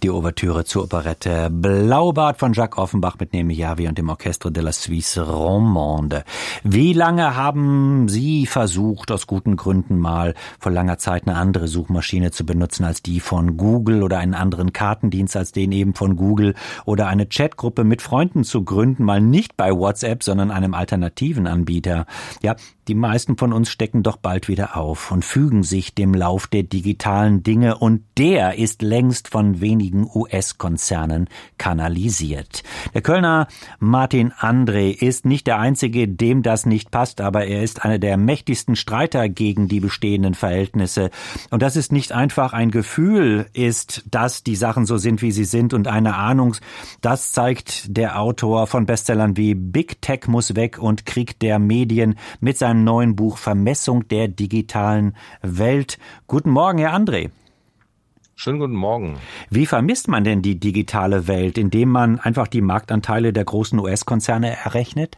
Die Ouvertüre zur Operette Blaubart von Jacques Offenbach mit Nemi Yavi und dem Orchestre de la Suisse Romande. Wie lange haben Sie versucht, aus guten Gründen mal vor langer Zeit eine andere Suchmaschine zu benutzen als die von Google oder einen anderen Kartendienst als den eben von Google oder eine Chatgruppe mit Freunden zu gründen, mal nicht bei WhatsApp, sondern einem alternativen Anbieter? Ja, die meisten von uns stecken doch bald wieder auf und fügen sich dem Lauf der digitalen Dinge, und der ist längst von wenigen US-Konzernen kanalisiert. Der Kölner Martin André ist nicht der Einzige, dem das nicht passt, aber er ist einer der mächtigsten Streiter gegen die bestehenden Verhältnisse. Und das ist nicht einfach ein Gefühl ist, dass die Sachen so sind, wie sie sind, und eine Ahnung. Das zeigt der Autor von Bestsellern wie Big Tech muss weg und Krieg der Medien mit seinem neuen Buch Vermessung der digitalen Welt. Guten Morgen, Herr André. Schönen guten Morgen. Wie vermisst man denn die digitale Welt, indem man einfach die Marktanteile der großen US-Konzerne errechnet?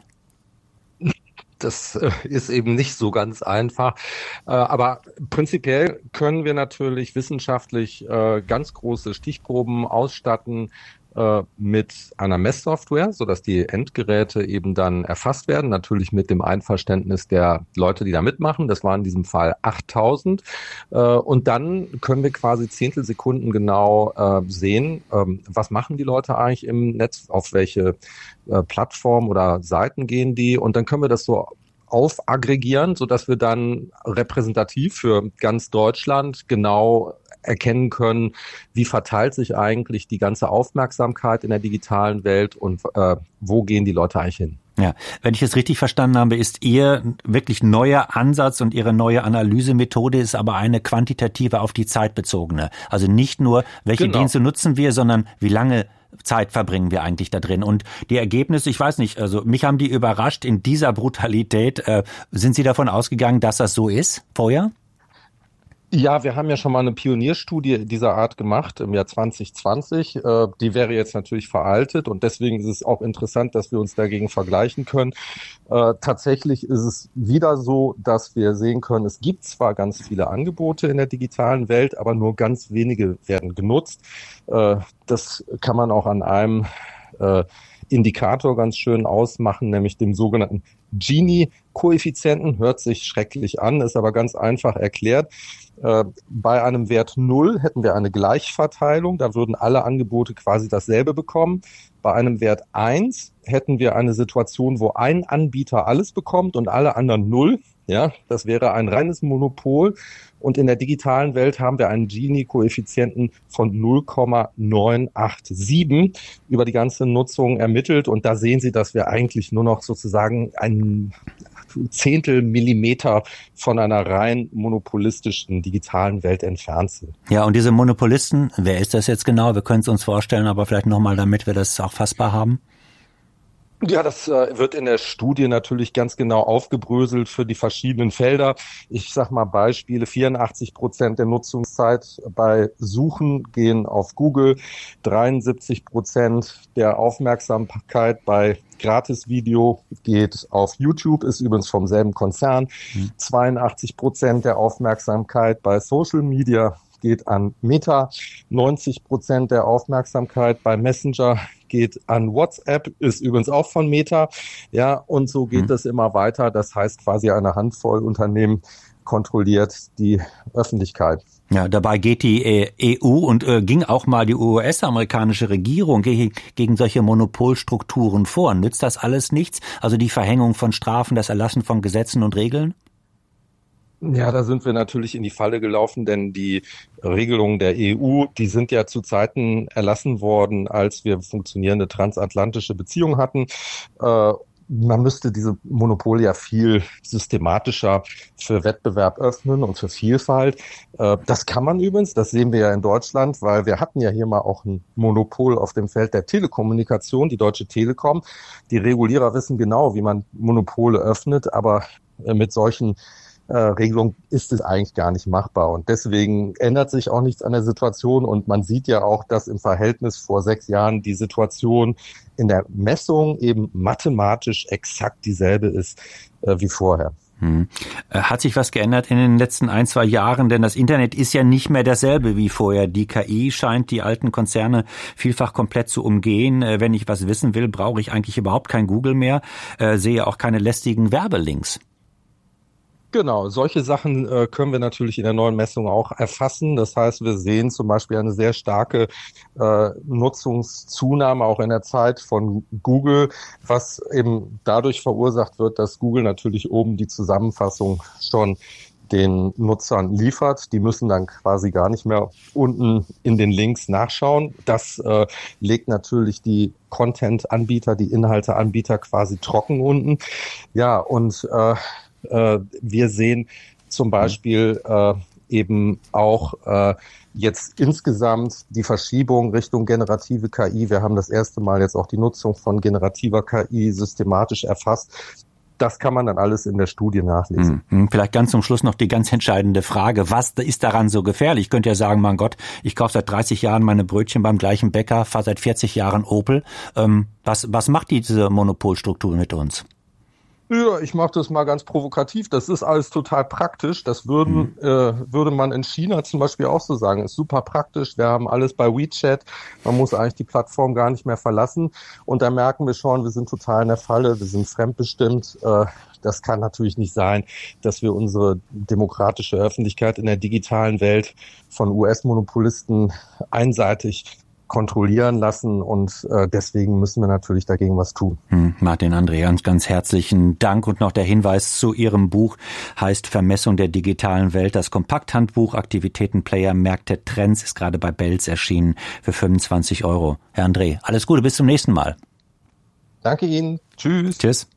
Das ist eben nicht so ganz einfach. Aber prinzipiell können wir natürlich wissenschaftlich ganz große Stichproben ausstatten mit einer Messsoftware, sodass die Endgeräte eben dann erfasst werden, natürlich mit dem Einverständnis der Leute, die da mitmachen. Das waren in diesem Fall 8000. Und dann können wir quasi Zehntelsekunden genau sehen, was machen die Leute eigentlich im Netz, auf welche Plattform oder Seiten gehen die. Und dann können wir das so aufaggregieren, sodass wir dann repräsentativ für ganz Deutschland genau erkennen können, wie verteilt sich eigentlich die ganze Aufmerksamkeit in der digitalen Welt und wo gehen die Leute eigentlich hin. Ja, wenn ich es richtig verstanden habe, ist Ihr wirklich neuer Ansatz und Ihre neue Analysemethode ist aber eine quantitative auf die Zeit bezogene. Also nicht nur, welche Dienste nutzen wir, sondern wie lange Zeit verbringen wir eigentlich da drin. Und die Ergebnisse, ich weiß nicht, also mich haben die überrascht in dieser Brutalität. Sind Sie davon ausgegangen, dass das so ist vorher? Ja, wir haben ja schon mal eine Pionierstudie dieser Art gemacht im Jahr 2020. Die wäre jetzt natürlich veraltet und deswegen ist es auch interessant, dass wir uns dagegen vergleichen können. Tatsächlich ist es wieder so, dass wir sehen können, es gibt zwar ganz viele Angebote in der digitalen Welt, aber nur ganz wenige werden genutzt. Das kann man auch an einem Indikator ganz schön ausmachen, nämlich dem sogenannten Gini-Koeffizienten. Hört sich schrecklich an, ist aber ganz einfach erklärt. Bei einem Wert 0 hätten wir eine Gleichverteilung, da würden alle Angebote quasi dasselbe bekommen. Bei einem Wert 1 hätten wir eine Situation, wo ein Anbieter alles bekommt und alle anderen 0. Ja, das wäre ein reines Monopol. Und in der digitalen Welt haben wir einen Gini-Koeffizienten von 0,987 über die ganze Nutzung ermittelt. Und da sehen Sie, dass wir eigentlich nur noch sozusagen ein Zehntel Millimeter von einer rein monopolistischen digitalen Welt entfernt sind. Ja, und diese Monopolisten, wer ist das jetzt genau? Wir können es uns vorstellen, aber vielleicht nochmal, damit wir das auch fassbar haben. Ja, das wird in der Studie natürlich ganz genau aufgebröselt für die verschiedenen Felder. Ich sag mal Beispiele: 84% der Nutzungszeit bei Suchen gehen auf Google, 73% der Aufmerksamkeit bei Gratis-Video geht auf YouTube, ist übrigens vom selben Konzern, 82% der Aufmerksamkeit bei Social Media geht an Meta, 90% der Aufmerksamkeit bei Messenger geht an WhatsApp, ist übrigens auch von Meta. Ja, und so geht es immer weiter. Das heißt, quasi eine Handvoll Unternehmen kontrolliert die Öffentlichkeit. Ja, dabei geht die EU und ging auch mal die US-amerikanische Regierung gegen solche Monopolstrukturen vor. Nützt das alles nichts? Also die Verhängung von Strafen, das Erlassen von Gesetzen und Regeln? Ja, da sind wir natürlich in die Falle gelaufen, denn die Regelungen der EU, die sind ja zu Zeiten erlassen worden, als wir funktionierende transatlantische Beziehungen hatten. Man müsste diese Monopole ja viel systematischer für Wettbewerb öffnen und für Vielfalt. Das kann man übrigens, das sehen wir ja in Deutschland, weil wir hatten ja hier mal auch ein Monopol auf dem Feld der Telekommunikation, die Deutsche Telekom. Die Regulierer wissen genau, wie man Monopole öffnet, aber mit solchen Regelung ist es eigentlich gar nicht machbar. Und deswegen ändert sich auch nichts an der Situation. Und man sieht ja auch, dass im Verhältnis vor 6 Jahren die Situation in der Messung eben mathematisch exakt dieselbe ist wie vorher. Hat sich was geändert in den letzten 1-2 Jahren? Denn das Internet ist ja nicht mehr dasselbe wie vorher. Die KI scheint die alten Konzerne vielfach komplett zu umgehen. Wenn ich was wissen will, brauche ich eigentlich überhaupt kein Google mehr, sehe auch keine lästigen Werbelinks. Genau, solche Sachen können wir natürlich in der neuen Messung auch erfassen. Das heißt, wir sehen zum Beispiel eine sehr starke Nutzungszunahme auch in der Zeit von Google, was eben dadurch verursacht wird, dass Google natürlich oben die Zusammenfassung schon den Nutzern liefert. Die müssen dann quasi gar nicht mehr unten in den Links nachschauen. Das legt natürlich die Content-Anbieter, die Inhalte-Anbieter quasi trocken unten. Ja, und wir sehen zum Beispiel eben auch jetzt insgesamt die Verschiebung Richtung generative KI. Wir haben das erste Mal jetzt auch die Nutzung von generativer KI systematisch erfasst. Das kann man dann alles in der Studie nachlesen. Vielleicht ganz zum Schluss noch die ganz entscheidende Frage. Was ist daran so gefährlich? Ich könnte ja sagen, mein Gott, ich kaufe seit 30 Jahren meine Brötchen beim gleichen Bäcker, fahre seit 40 Jahren Opel. Was macht diese Monopolstruktur mit uns? Ja, ich mache das mal ganz provokativ. Das ist alles total praktisch. Das würde man in China zum Beispiel auch so sagen. Ist super praktisch. Wir haben alles bei WeChat. Man muss eigentlich die Plattform gar nicht mehr verlassen. Und da merken wir schon, wir sind total in der Falle. Wir sind fremdbestimmt. Das kann natürlich nicht sein, dass wir unsere demokratische Öffentlichkeit in der digitalen Welt von US-Monopolisten einseitig kontrollieren lassen und deswegen müssen wir natürlich dagegen was tun. Martin André, ganz herzlichen Dank und noch der Hinweis zu Ihrem Buch heißt Vermessung der digitalen Welt. Das Kompakthandbuch Aktivitäten, Player, Märkte, Trends ist gerade bei Belz erschienen für 25 €. Herr André, alles Gute, bis zum nächsten Mal. Danke Ihnen. Tschüss. Tschüss.